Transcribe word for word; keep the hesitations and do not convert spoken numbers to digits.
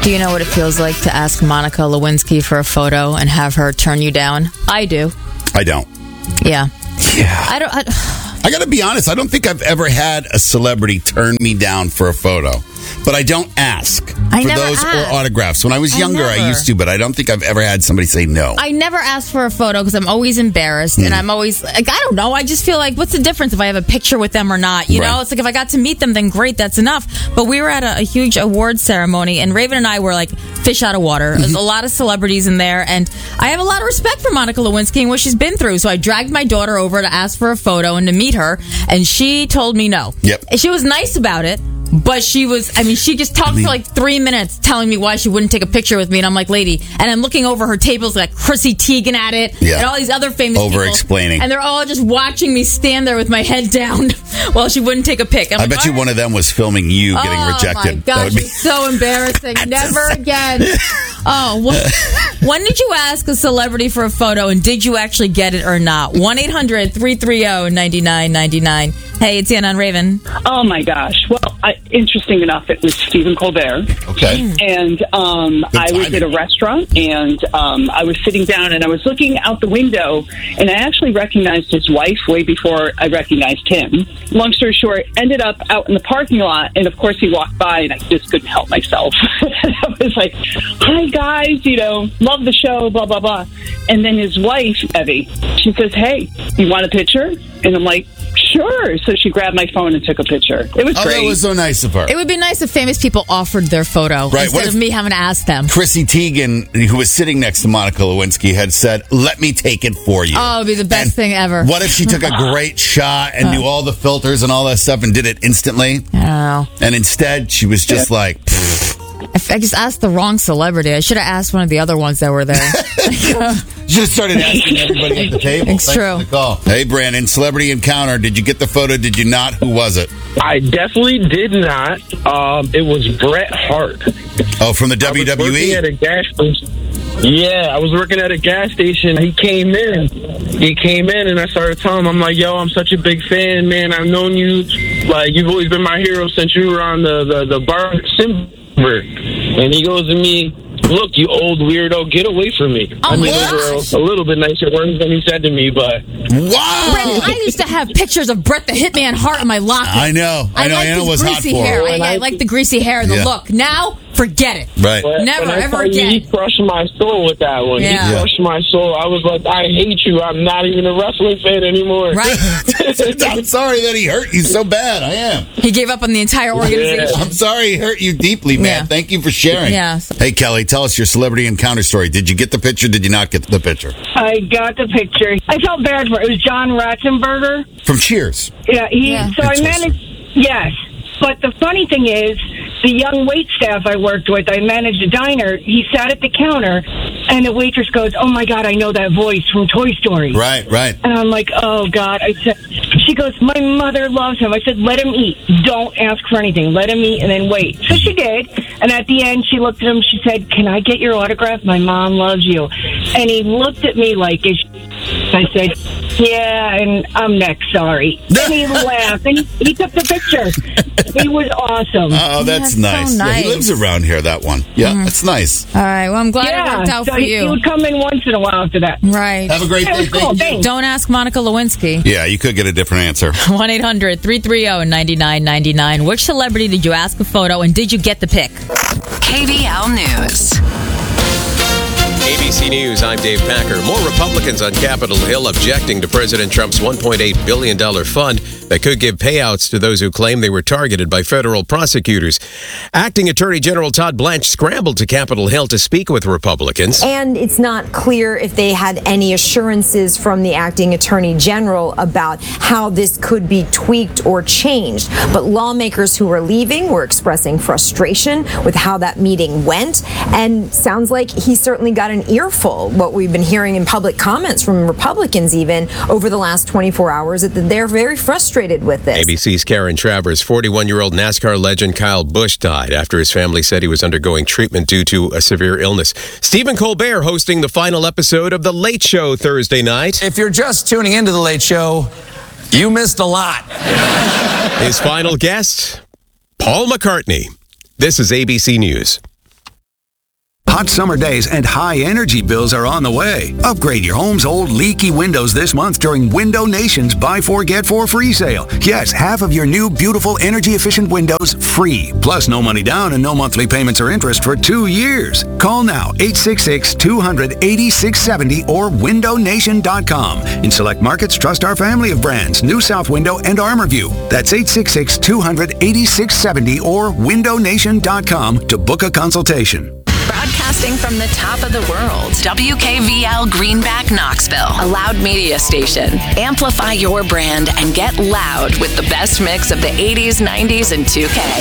Do you know what it feels like to ask Monica Lewinsky for a photo and have her turn you down? I do. I don't. Yeah. Yeah. I don't. I, I got to be honest. I don't think I've ever had a celebrity turn me down for a photo. But I don't ask I for never those ask. or autographs. When I was I younger, I never. used to, but I don't think I've ever had somebody say no. I never ask for a photo because I'm always embarrassed, Mm. and I'm always like, I don't know. I just feel like, what's the difference if I have a picture with them or not? You Right. know, it's like if I got to meet them, then great, that's enough. But we were at a, a huge awards ceremony, and Raven and I were like fish out of water. There's a lot of celebrities in there, and I have a lot of respect for Monica Lewinsky and what she's been through. So I dragged my daughter over to ask for a photo and to meet her, and she told me no. Yep. And she was nice about it. But she was, I mean, she just talked I mean- for like three minutes telling me why she wouldn't take a picture with me. And I'm like, lady, and I'm looking over her tables like Chrissy Teigen at it Yeah. and all these other famous people. Over-explaining. And they're all just watching me stand there with my head down while she wouldn't take a pic. I'm I like, bet you all one right. of them was filming you getting Oh, rejected. my gosh, That would be- it's so embarrassing. Never again. Oh, wh- when did you ask a celebrity for a photo, and did you actually get it or not? one eight hundred three three zero nine nine nine nine. Hey, it's Anna and Raven. Oh, my gosh. Well, I, interesting enough, it was Stephen Colbert. Okay. And um, Good I was timing. at a restaurant, and um, I was sitting down, and I was looking out the window, and I actually recognized his wife way before I recognized him. Long story short, ended up out in the parking lot, and of course he walked by, and I just couldn't help myself. I was like, hi, guys, you know, love the show, blah, blah, blah. And then his wife, Evie, she says, hey, you want a picture? And I'm like, sure. So she grabbed my phone and took a picture. It was Oh, great. that was so nice of her. It would be nice if famous people offered their photo Right, instead what of if- me having to ask them. Chrissy Teigen, who was sitting next to Monica Lewinsky, had said, let me take it for you. Oh, it would be the best And thing ever. What if she took a great shot and knew all the filters and all that stuff and did it instantly? I don't know. And instead, she was just like, pfft. I, I just asked the wrong celebrity. I should have asked one of the other ones that were there. Just started asking everybody at the table. It's Thanks true. for the call. Hey, Brandon, celebrity encounter. Did you get the photo? Did you not? Who was it? I definitely did not. Um, it was Bret Hart. Oh, from the W W I was working E? at a gas station. Yeah, I was working at a gas station. He came in. He came in, and I started telling him, I'm like, yo, I'm such a big fan, man. I've known you. Like, you've always been my hero since you were on the, the, the bar Simber. And he goes to me, look, you old weirdo, get away from me. Oh, I mean, my those were a, a little bit nicer words than he said to me, but... Wow. Brandon, I used to have pictures of Bret the Hitman Hart in my locker. I know. I know. like Anna his was hot greasy for hair. her. I, I like the greasy hair and the Yeah. look. Now, forget it. Right. But Never, when I ever tell you, again. He crushed my soul with that one. Yeah. He crushed my soul. I was like, I hate you. I'm not even a wrestling fan anymore. Right? I'm sorry that he hurt you so bad. I am. He gave up on the entire organization. I'm sorry he hurt you deeply, man. Yeah. Thank you for sharing. Yeah. Hey, Kelly, tell us your celebrity encounter story. Did you get the picture? Did you not get the picture? I got the picture. I felt bad for it. It was John Ratzenberger. From Cheers. Yeah, he. Yeah. So I Interesting. managed. Yes, but the funny thing is, the young wait staff I worked with, I managed a diner. He sat at the counter, and the waitress goes, "Oh my God, I know that voice from Toy Story." Right, right. And I'm like, "Oh God!" I said. She goes, "My mother loves him." I said, "Let him eat. Don't ask for anything. Let him eat, and then wait." So she did. And at the end, she looked at him. She said, "Can I get your autograph? My mom loves you." And he looked at me like, is I said, "Yeah, and I'm next. Sorry." And he laughed, and he, he took the picture. He was awesome. Oh, that's, That's nice. so Yeah, he nice. lives around here, that one. Yeah, that's nice. All right. Well, I'm glad it worked yeah, out so for he, he you. would come in once in a while after that. Right. Have a great It day. was cool. Thank you. Thanks. Don't ask Monica Lewinsky. Yeah, you could get a different answer. one eight hundred three three zero nine nine nine nine. Which celebrity did you ask a photo, and did you get the pic? K B L News. A B C News, I'm Dave Packer. More Republicans on Capitol Hill objecting to President Trump's one point eight billion dollars fund that could give payouts to those who claim they were targeted by federal prosecutors. Acting Attorney General Todd Blanche scrambled to Capitol Hill to speak with Republicans. And it's not clear if they had any assurances from the acting attorney general about how this could be tweaked or changed. But lawmakers who were leaving were expressing frustration with how that meeting went. And sounds like he certainly got an earful. What we've been hearing in public comments from Republicans even over the last twenty-four hours, that they're very frustrated with this. A B C's Karen Travers, forty-one-year-old NASCAR legend Kyle Busch died after his family said he was undergoing treatment due to a severe illness. Stephen Colbert hosting the final episode of The Late Show Thursday night. If you're just tuning into The Late Show, you missed a lot. His final guest, Paul McCartney. This is A B C News. Hot summer days and high energy bills are on the way. Upgrade your home's old leaky windows this month during Window Nation's Buy Four Get Four free sale. Yes, half of your new beautiful energy efficient windows free. Plus no money down and no monthly payments or interest for two years. Call now eight six six, two hundred, eighty-six seventy or window nation dot com. In select markets, trust our family of brands, New South Window and ArmorView. That's eight six six, two hundred, eighty-six seventy or window nation dot com to book a consultation. Broadcasting from the top of the world, W K V L Greenback, Knoxville, a loud media station. Amplify your brand and get loud with the best mix of the eighties, nineties, and two K.